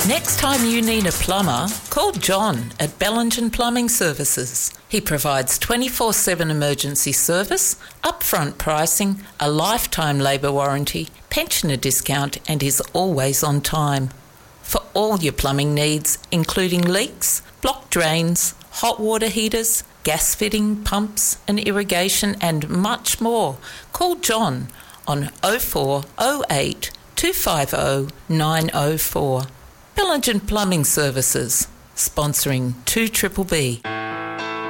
Next time you need a plumber, call John at Bellingen Plumbing Services. He provides 24/7 emergency service, upfront pricing, a lifetime labour warranty, pensioner discount, and is always on time. For all your plumbing needs, including leaks, blocked drains, hot water heaters, gas fitting, pumps and irrigation, and much more, call John on 0408 250 904. Bellingen Plumbing Services, sponsoring 2BBB.